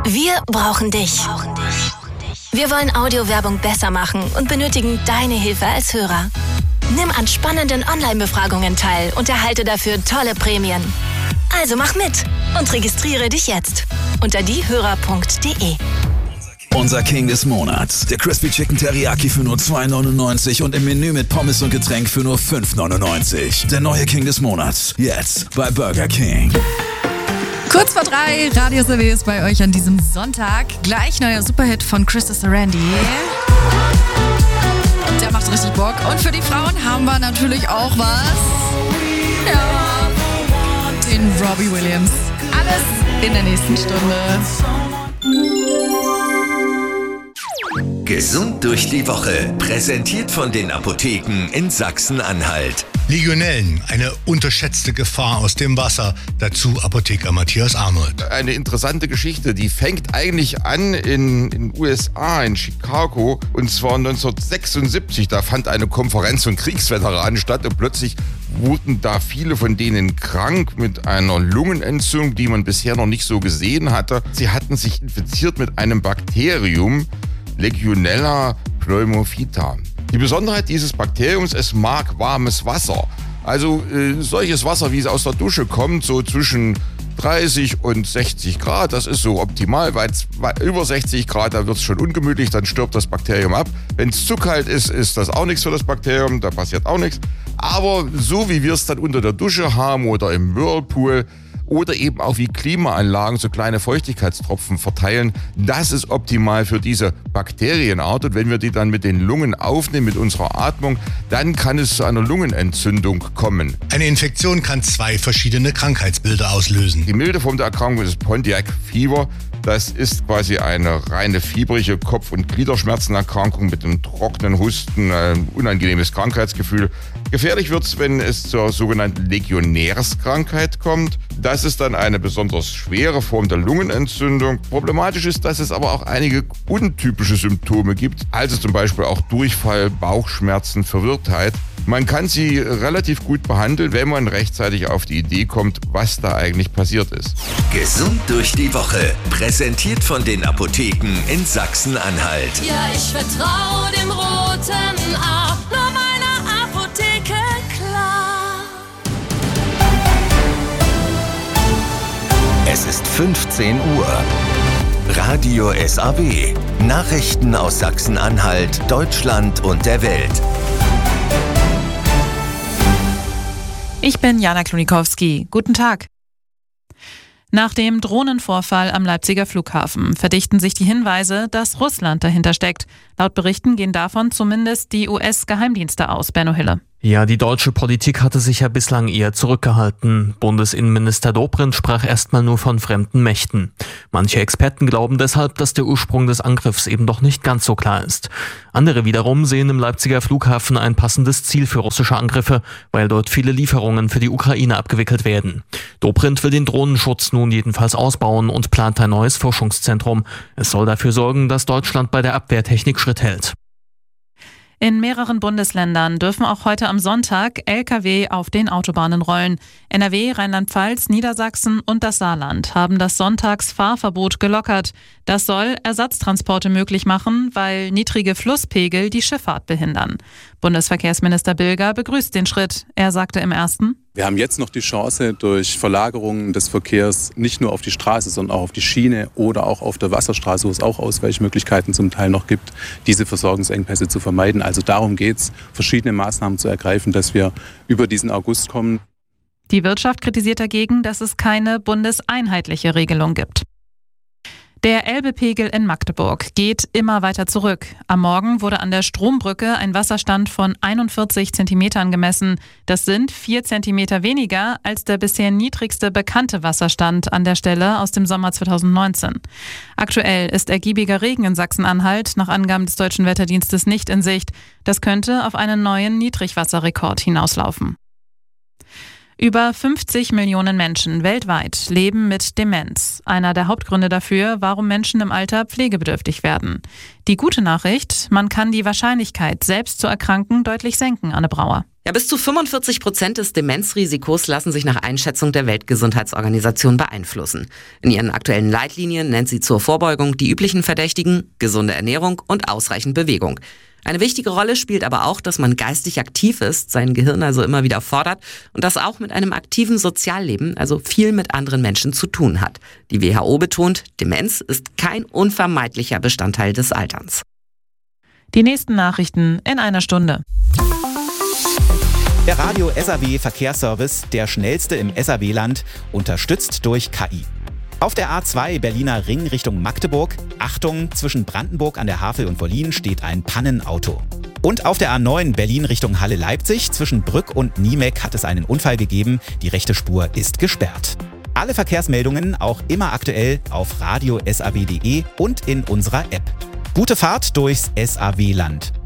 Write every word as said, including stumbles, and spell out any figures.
Wir brauchen dich. Wir wollen Audiowerbung besser machen und benötigen deine Hilfe als Hörer. Nimm an spannenden Online-Befragungen teil und erhalte dafür tolle Prämien. Also mach mit und registriere dich jetzt unter diehörer punkt de. Unser King des Monats, der Crispy Chicken Teriyaki für nur zwei neunundneunzig und im Menü mit Pommes und Getränk für nur fünf neunundneunzig. Der neue King des Monats, jetzt bei Burger King. Kurz vor drei, Radio S A W ist bei euch an diesem Sonntag. Gleich neuer Superhit von Krista Sarandon. Der macht richtig Bock. Und für die Frauen haben wir natürlich auch was. Ja, den Robbie Williams. Alles in der nächsten Stunde. Gesund durch die Woche, präsentiert von den Apotheken in Sachsen-Anhalt. Legionellen, eine unterschätzte Gefahr aus dem Wasser. Dazu Apotheker Matthias Arnold. Eine interessante Geschichte, die fängt eigentlich an in den U S A, in Chicago. Und zwar neunzehnhundertsechsundsiebzig, da fand eine Konferenz von Kriegsveteranen statt und plötzlich wurden da viele von denen krank mit einer Lungenentzündung, die man bisher noch nicht so gesehen hatte. Sie hatten sich infiziert mit einem Bakterium, Legionella pneumophyta. Die Besonderheit dieses Bakteriums, es mag warmes Wasser. Also äh, solches Wasser, wie es aus der Dusche kommt, so zwischen dreißig und sechzig Grad, das ist so optimal, weil über sechzig Grad, da wird es schon ungemütlich, dann stirbt das Bakterium ab. Wenn es zu kalt ist, ist das auch nichts für das Bakterium, da passiert auch nichts. Aber so wie wir es dann unter der Dusche haben oder im Whirlpool, oder eben auch wie Klimaanlagen so kleine Feuchtigkeitstropfen verteilen. Das ist optimal für diese Bakterienart. Und wenn wir die dann mit den Lungen aufnehmen, mit unserer Atmung, dann kann es zu einer Lungenentzündung kommen. Eine Infektion kann zwei verschiedene Krankheitsbilder auslösen. Die milde Form der Erkrankung ist Pontiac Fever. Das ist quasi eine reine fiebrige Kopf- und Gliederschmerzenerkrankung mit einem trockenen Husten, ein unangenehmes Krankheitsgefühl. Gefährlich wird es, wenn es zur sogenannten Legionärskrankheit kommt. Das ist dann eine besonders schwere Form der Lungenentzündung. Problematisch ist, dass es aber auch einige untypische Symptome gibt, also zum Beispiel auch Durchfall, Bauchschmerzen, Verwirrtheit. Man kann sie relativ gut behandeln, wenn man rechtzeitig auf die Idee kommt, was da eigentlich passiert ist. Gesund durch die Woche, präsentiert von den Apotheken in Sachsen-Anhalt. Ja, ich vertraue dem roten A, nur meiner Apotheke, klar. Es ist fünfzehn Uhr. Radio S A W. Nachrichten aus Sachsen-Anhalt, Deutschland und der Welt. Ich bin Jana Klonikowski. Guten Tag. Nach dem Drohnenvorfall am Leipziger Flughafen verdichten sich die Hinweise, dass Russland dahinter steckt. Laut Berichten gehen davon zumindest die U S-Geheimdienste aus, Benno Hille. Ja, die deutsche Politik hatte sich ja bislang eher zurückgehalten. Bundesinnenminister Dobrindt sprach erstmal nur von fremden Mächten. Manche Experten glauben deshalb, dass der Ursprung des Angriffs eben doch nicht ganz so klar ist. Andere wiederum sehen im Leipziger Flughafen ein passendes Ziel für russische Angriffe, weil dort viele Lieferungen für die Ukraine abgewickelt werden. Dobrindt will den Drohnenschutz nun jedenfalls ausbauen und plant ein neues Forschungszentrum. Es soll dafür sorgen, dass Deutschland bei der Abwehrtechnik Schritt hält. In mehreren Bundesländern dürfen auch heute am Sonntag L K W auf den Autobahnen rollen. N R W, Rheinland-Pfalz, Niedersachsen und das Saarland haben das Sonntagsfahrverbot gelockert. Das soll Ersatztransporte möglich machen, weil niedrige Flusspegel die Schifffahrt behindern. Bundesverkehrsminister Bilger begrüßt den Schritt. Er sagte im ersten: Wir haben jetzt noch die Chance, durch Verlagerungen des Verkehrs nicht nur auf die Straße, sondern auch auf die Schiene oder auch auf der Wasserstraße, wo es auch Ausweichmöglichkeiten zum Teil noch gibt, diese Versorgungsengpässe zu vermeiden. Also darum geht es, verschiedene Maßnahmen zu ergreifen, dass wir über diesen August kommen. Die Wirtschaft kritisiert dagegen, dass es keine bundeseinheitliche Regelung gibt. Der Elbepegel in Magdeburg geht immer weiter zurück. Am Morgen wurde an der Strombrücke ein Wasserstand von einundvierzig Zentimetern gemessen. Das sind vier Zentimeter weniger als der bisher niedrigste bekannte Wasserstand an der Stelle aus dem Sommer zweitausendneunzehn. Aktuell ist ergiebiger Regen in Sachsen-Anhalt nach Angaben des Deutschen Wetterdienstes nicht in Sicht. Das könnte auf einen neuen Niedrigwasserrekord hinauslaufen. Über fünfzig Millionen Menschen weltweit leben mit Demenz. Einer der Hauptgründe dafür, warum Menschen im Alter pflegebedürftig werden. Die gute Nachricht, man kann die Wahrscheinlichkeit, selbst zu erkranken, deutlich senken, Anne Brauer. Ja, bis zu fünfundvierzig Prozent des Demenzrisikos lassen sich nach Einschätzung der Weltgesundheitsorganisation beeinflussen. In ihren aktuellen Leitlinien nennt sie zur Vorbeugung die üblichen Verdächtigen, gesunde Ernährung und ausreichend Bewegung. Eine wichtige Rolle spielt aber auch, dass man geistig aktiv ist, sein Gehirn also immer wieder fordert und das auch mit einem aktiven Sozialleben, also viel mit anderen Menschen zu tun hat. Die W H O betont, Demenz ist kein unvermeidlicher Bestandteil des Alterns. Die nächsten Nachrichten in einer Stunde. Der Radio S A W Verkehrsservice, der schnellste im S A W-Land, unterstützt durch K I. Auf der A zwei Berliner Ring Richtung Magdeburg, Achtung, zwischen Brandenburg an der Havel und Wollin steht ein Pannenauto. Und auf der A neun Berlin Richtung Halle-Leipzig, zwischen Brück und Niemek hat es einen Unfall gegeben, die rechte Spur ist gesperrt. Alle Verkehrsmeldungen auch immer aktuell auf radio punkt s a w punkt d e und in unserer App. Gute Fahrt durchs S A W-Land.